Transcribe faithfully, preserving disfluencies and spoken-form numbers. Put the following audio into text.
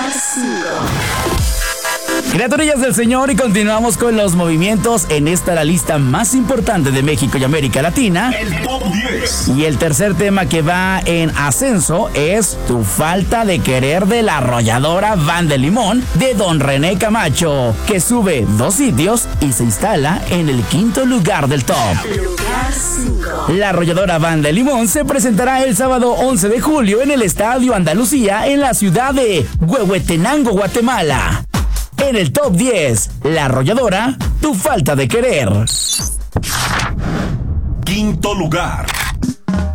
Criaturillas del Señor, y continuamos con los movimientos en esta la lista más importante de México y América Latina. El top diez. Y el tercer tema que va en ascenso es Tu falta de querer, de la arrolladora Banda Limón de Don René Camacho, que sube dos sitios y se instala en el quinto lugar del top. Lugar cinco. La arrolladora Banda Limón se presentará el sábado once de julio en el Estadio Andalucía en la ciudad de Huehuetenango, Guatemala. En el top diez, La Arrolladora, Tu falta de querer. Quinto lugar.